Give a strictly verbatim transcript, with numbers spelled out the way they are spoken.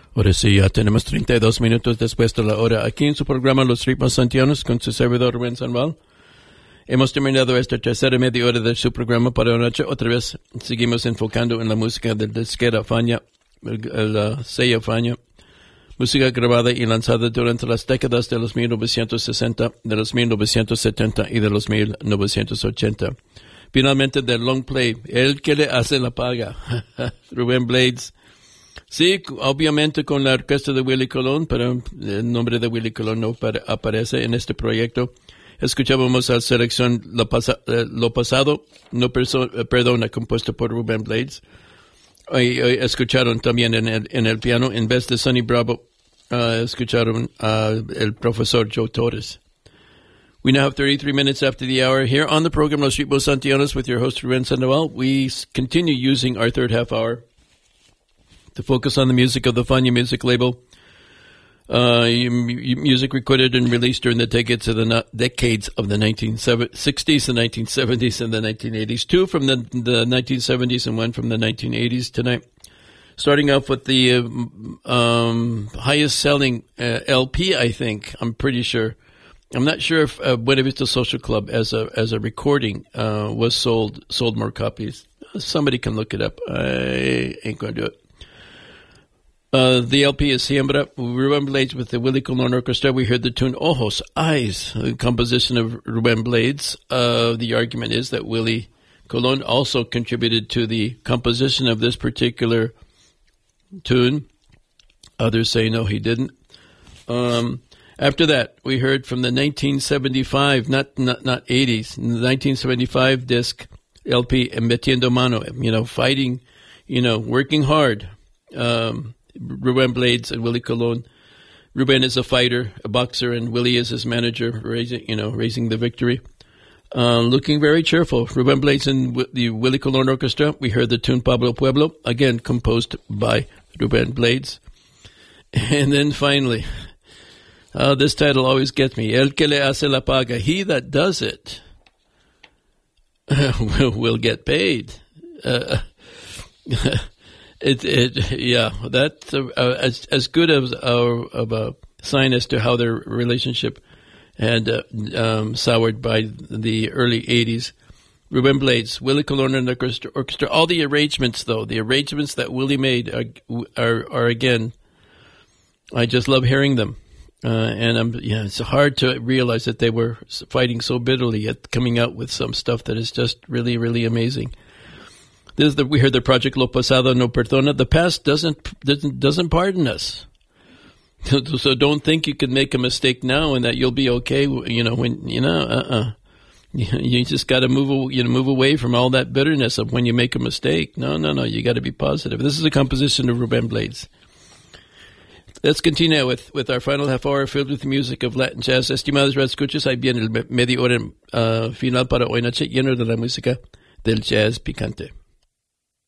Ahora sí, ya tenemos treinta y dos minutos después de la hora aquí en su programa Los Ritmos Santianos con su servidor Rubén Sandoval. Hemos terminado esta tercera media hora de su programa para la noche. Otra vez seguimos enfocando en la música del disquera Fania, el, el uh, sello Fania. Música grabada y lanzada durante las décadas de los mil novecientos sesenta, de los mil novecientos setenta y de los mil novecientos ochenta. Finalmente, del long play, el que le hace la paga, Rubén Blades. Sí, obviamente con la orquesta de Willie Colón, pero el nombre de Willie Colón no aparece en este proyecto. Escuchábamos a selección Lo, pasa, eh, lo Pasado, no perso, eh, perdona, compuesto por Rubén Blades. Y, y escucharon también en el, en el piano, en vez de Sonny Bravo, uh, escucharon al uh, profesor Joe Torres. We now have thirty-three minutes after the hour here on the program Los Ritmos Santianos with your host Rubén Sandoval. We continue using our third half hour to focus on the music of the Fania music label. Uh, music recorded and released during the decades of the decades of the nineteen sixties, the nineteen seventies, and the nineteen eighties. Two from the, the nineteen seventies and one from the nineteen eighties tonight. Starting off with the uh, um, highest selling uh, L P, I think. I'm pretty sure. I'm not sure if uh, Buena Vista Social Club as a as a recording uh, was sold sold more copies. Somebody can look it up. I ain't going to do it. Uh, the L P is Siembra, Rubén Blades with the Willie Colón Orchestra. We heard the tune Ojos, Eyes, a composition of Rubén Blades. Uh, the argument is that Willie Colón also contributed to the composition of this particular tune. Others say no, he didn't. Um, after that, we heard from the nineteen seventy-five, not not not eighties, the nineteen seventy-five disc L P, Metiendo Mano, you know, fighting, you know, working hard. Um, Rubén Blades and Willie Colón. Rubén is a fighter, a boxer, and Willie is his manager, raising, you know, raising the victory. Uh, looking very cheerful. Rubén Blades and w- the Willie Colón Orchestra. We heard the tune Pablo Pueblo, again composed by Rubén Blades. And then finally, uh, this title always gets me. El que le hace la paga. He that does it will, will get paid. Uh, It, it, yeah, that's uh, as as good as uh, of a sign as to how their relationship had uh, um, soured by the early eighties. Rubén Blades, Willie Colón and the orchestra, orchestra. All the arrangements, though, the arrangements that Willie made are, are, are again, I just love hearing them. Uh, and I'm, yeah, it's hard to realize that they were fighting so bitterly at coming out with some stuff that is just really, really amazing. This is the, we heard the project Lo Pasado No Perdona. The past doesn't doesn't doesn't pardon us. So, so don't think you can make a mistake now and that you'll be okay. You know when you know uh uh you, you just got to move you know move away from all that bitterness of when you make a mistake. No no no, you got to be positive. This is a composition of Rubén Blades. Let's continue with, with our final half hour filled with music of Latin jazz. Estimados radioescuchas, ahí viene el media hora uh, final para hoy noche lleno de la música del jazz picante.